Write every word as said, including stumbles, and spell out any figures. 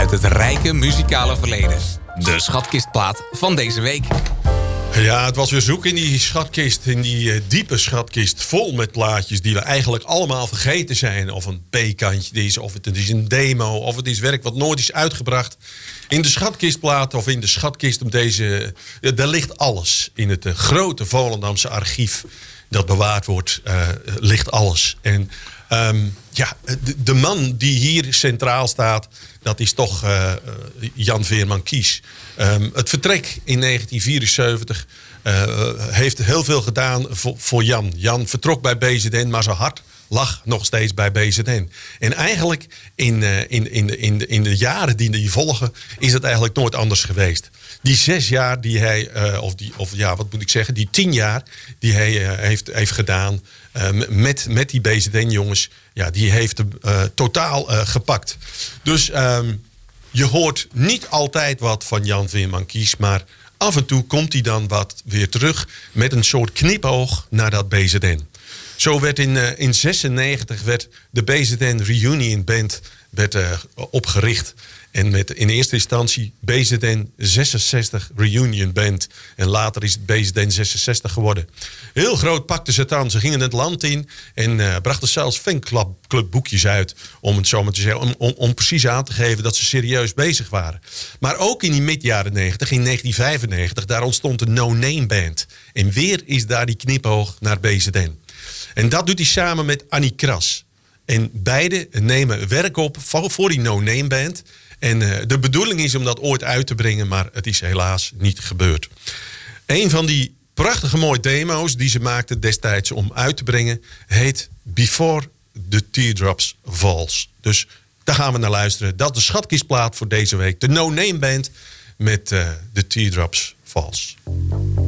uit het rijke muzikale verleden. De schatkistplaat van deze week. Ja, het was weer zoek in die schatkist, in die uh, diepe schatkist, vol met plaatjes die we eigenlijk allemaal vergeten zijn. Of een B-kantje is, of het is een demo, of het is werk wat nooit is uitgebracht. In de schatkistplaat of in de schatkist om deze, uh, daar ligt alles. In het uh, grote Volendamse archief dat bewaard wordt, uh, ligt alles. En um, ja, de, de man die hier centraal staat, dat is toch uh, Jan Veerman Kies. Um, het vertrek in negentien vierenzeventig uh, heeft heel veel gedaan voor, voor Jan. Jan vertrok bij B Z N, maar zijn hart lag nog steeds bij B Z N. En eigenlijk in, uh, in, in, de, in, de, in de jaren die, die volgen is het eigenlijk nooit anders geweest. Die zes jaar die hij, uh, of, die, of ja, wat moet ik zeggen, die tien jaar die hij uh, heeft, heeft gedaan uh, met, met die B Z N-jongens, ja, die heeft hem uh, totaal uh, gepakt. Dus um, je hoort niet altijd wat van Jan Veerman Kies, maar af en toe komt hij dan wat weer terug met een soort knipoog naar dat B Z N. Zo werd in, uh, in zesennegentig werd de B Z N Reunion Band werd, uh, opgericht. En met in eerste instantie B Z N zesenzestig Reunion Band. En later is het B Z N zesenzestig geworden. Heel groot pakten ze het aan. Ze gingen het land in en uh, brachten zelfs fanclubboekjes uit. Om het zo maar te zeggen. Om, om, om precies aan te geven dat ze serieus bezig waren. Maar ook in die mid-jaren negentig, in negentien vijfennegentig, daar ontstond de No Name Band. En weer is daar die knipoog naar B Z N. En dat doet hij samen met Annie Kras. En beide nemen werk op voor die No Name Band. En uh, de bedoeling is om dat ooit uit te brengen, maar het is helaas niet gebeurd. Een van die prachtige mooie demo's die ze maakten destijds om uit te brengen heet Before the Teardrops Falls. Dus daar gaan we naar luisteren. Dat is de schatkistplaat voor deze week. De No Name Band met uh, The Teardrops Falls.